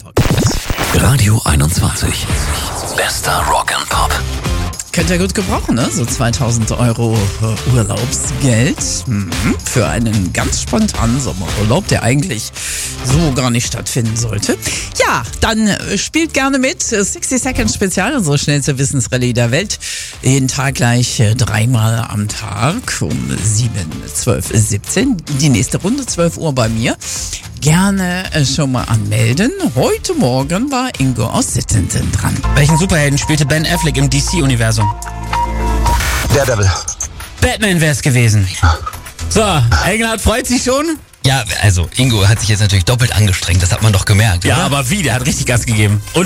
Podcast. Radio 21. Bester Rock and Pop. Könnt ihr gut gebrauchen, ne? So 2000 Euro Urlaubsgeld für einen ganz spontanen Sommerurlaub, der eigentlich so gar nicht stattfinden sollte. Ja, dann spielt gerne mit. 60 Seconds Spezial, unsere schnellste Wissensrallye der Welt. Jeden Tag gleich 3-mal am Tag um 7, 12, 17. Die nächste Runde 12 Uhr bei mir. Gerne schon mal anmelden. Heute Morgen war Ingo aus Sittenden dran. Welchen Superhelden spielte Ben Affleck im DC-Universum? Daredevil. Batman wär's gewesen. So, Engelhardt freut sich schon? Ja, also Ingo hat sich jetzt natürlich doppelt angestrengt, das hat man doch gemerkt, Ja, oder? aber wie? Der hat richtig Gas gegeben. Und